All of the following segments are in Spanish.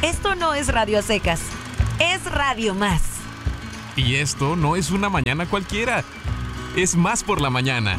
Esto no es Radio a Secas, es Radio Más. Y esto no es una mañana cualquiera, es Más por la Mañana.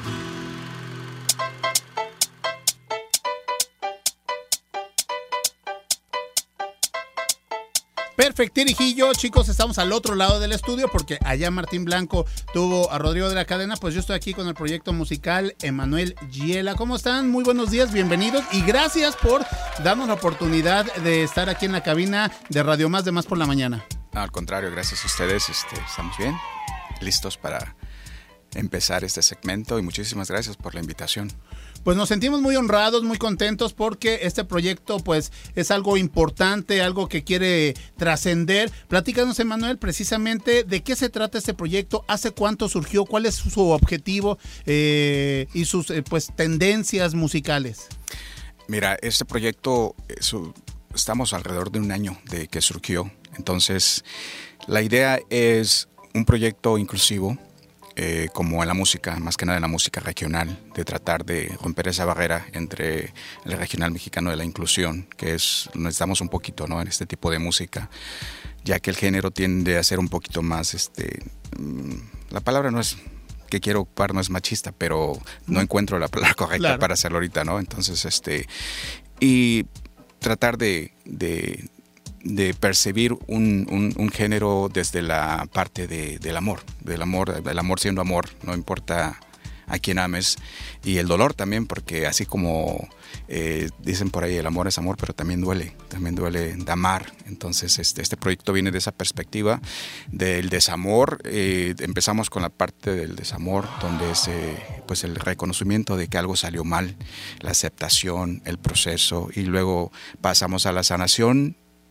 Perfectirijillo, chicos, estamos al otro lado del estudio porque allá Martín Blanco tuvo a Rodrigo de la Cadena, pues yo estoy aquí con el proyecto musical Emanuel Giela. ¿Cómo están? Muy buenos días, bienvenidos y gracias por darnos la oportunidad de estar aquí en la cabina de Radio Más de Más por la Mañana. No, al contrario, gracias a ustedes, estamos bien, listos para empezar este segmento y muchísimas gracias por la invitación. Pues nos sentimos muy honrados, muy contentos porque este proyecto pues es algo importante, algo que quiere trascender. Platícanos, Emanuel, precisamente de qué se trata este proyecto, hace cuánto surgió, cuál es su objetivo y sus pues tendencias musicales. Mira, este proyecto estamos alrededor de un año de que surgió, entonces la idea es un proyecto inclusivo. Como en la música, más que nada en la música regional, de tratar de romper esa barrera entre el regional mexicano de la inclusión, que es, necesitamos un poquito, ¿no?, en este tipo de música, ya que el género tiende a ser un poquito más, la palabra no es que quiero ocupar, no es machista, pero no encuentro la palabra correcta para hacerlo ahorita, ¿no? Entonces, y tratar de percibir un género desde la parte del amor siendo amor, no importa a quién ames, y el dolor también, porque así como dicen por ahí, el amor es amor, pero también duele de amar. Entonces este proyecto viene de esa perspectiva del desamor. Empezamos con la parte del desamor, donde es pues el reconocimiento de que algo salió mal, la aceptación, el proceso, y luego pasamos a la sanación,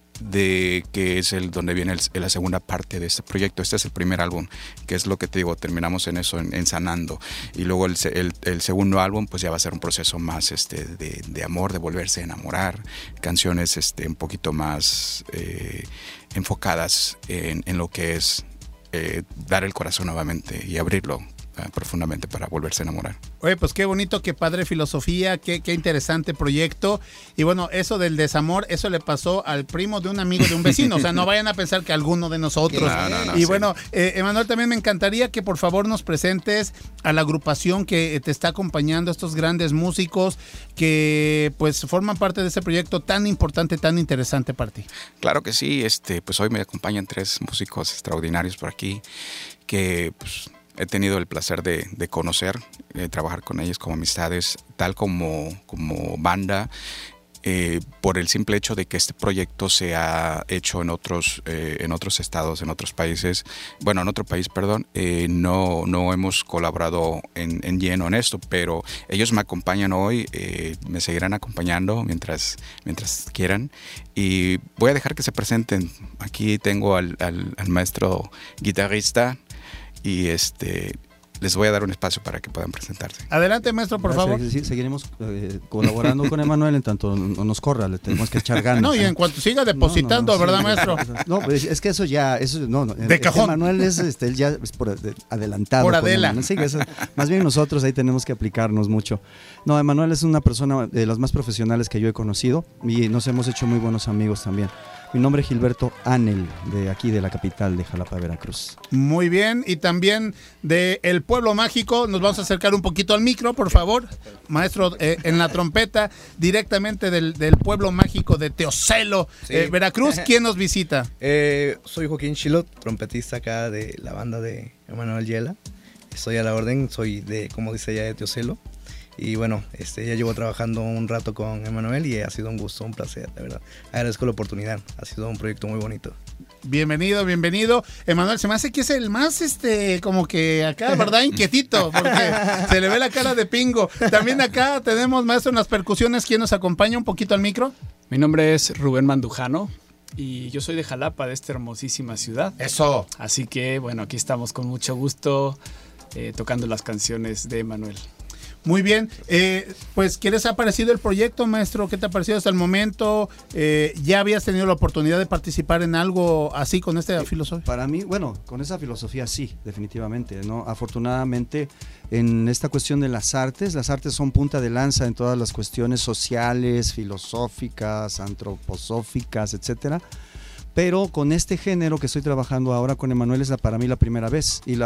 de que es donde viene la segunda parte de este proyecto. Este es el primer álbum, que es lo que te digo, terminamos en eso, en sanando, y luego el segundo álbum pues ya va a ser un proceso más de amor, de volverse a enamorar, canciones un poquito más enfocadas en lo que es dar el corazón nuevamente y abrirlo profundamente para volverse a enamorar. Oye, pues qué bonito, qué padre filosofía, qué interesante proyecto. Y bueno, eso del desamor, eso le pasó al primo de un amigo de un vecino. O sea, no vayan a pensar que alguno de nosotros. No, y sí. Bueno, Emanuel, también me encantaría que por favor nos presentes a la agrupación que te está acompañando, estos grandes músicos que pues forman parte de ese proyecto tan importante, tan interesante para ti. Claro que sí, pues hoy me acompañan 3 músicos extraordinarios por aquí que pues he tenido el placer de conocer, trabajar con ellos como amistades, tal como banda, por el simple hecho de que este proyecto se ha hecho en otros estados, en otros países, bueno, en otro país, perdón, no hemos colaborado en lleno en esto, pero ellos me acompañan hoy, me seguirán acompañando mientras quieran, y voy a dejar que se presenten. Aquí tengo al maestro guitarrista, y les voy a dar un espacio para que puedan presentarse. Adelante, maestro, por favor. Sí, seguiremos colaborando con Emanuel en tanto no nos corra, le tenemos que echar ganas. No, y en cuanto siga depositando, ¿verdad, maestro? No, pues es que eso no. De cajón. Emanuel él ya es por adelantado. Por Adela. Sí, más bien nosotros ahí tenemos que aplicarnos mucho. No, Emanuel es una persona de las más profesionales que yo he conocido y nos hemos hecho muy buenos amigos también. Mi nombre es Gilberto Anel, de aquí de la capital de Jalapa, Veracruz. Muy bien, y también de El Pueblo Mágico, nos vamos a acercar un poquito al micro, por favor. Maestro, en la trompeta, directamente del Pueblo Mágico de Teocelo, sí. Veracruz. ¿Quién nos visita? Soy Joaquín Chilot, trompetista acá de la banda de Emanuel Giela. Estoy a la orden, soy de, como dice ella, de Teocelo. Y bueno, ya llevo trabajando un rato con Emanuel y ha sido un gusto, un placer, de verdad. Agradezco la oportunidad, ha sido un proyecto muy bonito. Bienvenido. Emanuel, se me hace que es el más, como que acá, ¿verdad? Inquietito, porque se le ve la cara de pingo. También acá tenemos, maestro, en las percusiones, ¿quién nos acompaña un poquito al micro? Mi nombre es Rubén Mandujano y yo soy de Jalapa, de esta hermosísima ciudad. ¡Eso! Así que, bueno, aquí estamos con mucho gusto tocando las canciones de Emanuel. Muy bien, pues ¿qué les ha parecido el proyecto, maestro? ¿Qué te ha parecido hasta el momento? ¿Ya habías tenido la oportunidad de participar en algo así con esta filosofía? Para mí, bueno, con esa filosofía sí, definitivamente, ¿no? Afortunadamente, en esta cuestión de las artes son punta de lanza en todas las cuestiones sociales, filosóficas, antroposóficas, etcétera. Pero con este género que estoy trabajando ahora con Emanuel es para mí la primera vez. Y